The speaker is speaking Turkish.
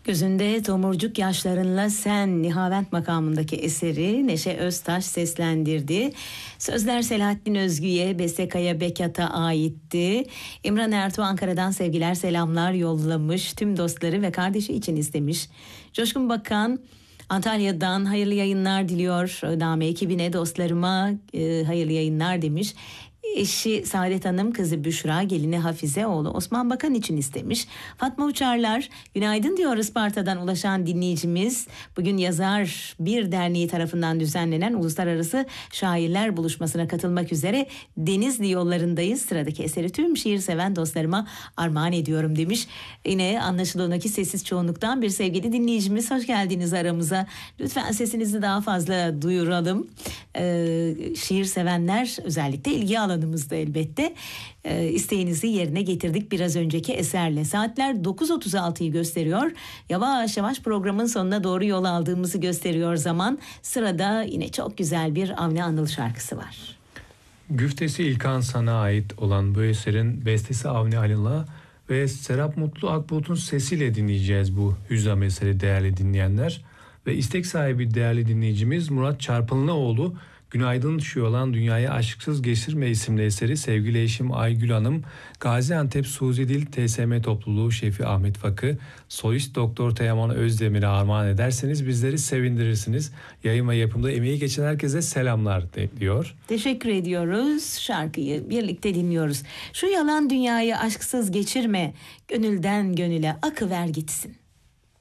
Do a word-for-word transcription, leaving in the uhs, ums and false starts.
Gözünde tomurcuk yaşlarınla sen Nihavent makamındaki eseri Neşe Öztaş seslendirdi. Sözler Selahattin Özgü'ye, beste Kaya Bekat'a aitti. İmran Ertuğ Ankara'dan sevgiler selamlar yollamış. Tüm dostları ve kardeşi için istemiş. Coşkun Bakan Antalya'dan hayırlı yayınlar diliyor. Name ekibine, dostlarıma e, hayırlı yayınlar demiş. Eşi Saadet Hanım, kızı Büşra, gelini Hafize, oğlu Osman Bakan için istemiş. Fatma Uçarlar, günaydın diyor Isparta'dan ulaşan dinleyicimiz. Bugün Yazar Bir Derneği tarafından düzenlenen Uluslararası Şairler Buluşması'na katılmak üzere Denizli yollarındayız. Sıradaki eseri tüm şiir seven dostlarıma armağan ediyorum demiş. Yine anlaşılan o ki sessiz çoğunluktan bir sevgili dinleyicimiz. Hoş geldiniz aramıza. Lütfen sesinizi daha fazla duyuralım. Ee, şiir sevenler özellikle ilgi alanımızda elbette. Ee, isteğinizi yerine getirdik biraz önceki eserle. Saatler dokuz otuz altıyı gösteriyor. Yavaş yavaş programın sonuna doğru yol aldığımızı gösteriyor zaman. Sırada yine çok güzel bir Avni Anıl şarkısı var. Güftesi İlkan San'a ait olan bu eserin bestesi Avni Anıl'a ve Serap Mutlu Akbulut'un sesiyle dinleyeceğiz bu hüzzam eseri değerli dinleyenler. Ve istek sahibi değerli dinleyicimiz Murat Çarpınlıoğlu, Günaydın Şu Olan Dünyayı Aşksız Geçirme isimli eseri sevgili eşim Aygül Hanım, Gaziantep Suzi Dil T S M Topluluğu Şefi Ahmet Fakı, solist Doktor Teyaman Özdemir'e armağan ederseniz bizleri sevindirirsiniz. Yayın ve yapımda emeği geçen herkese selamlar diyor. Teşekkür ediyoruz. Şarkıyı birlikte dinliyoruz. Şu yalan dünyayı aşksız geçirme, gönülden gönüle akıver gitsin.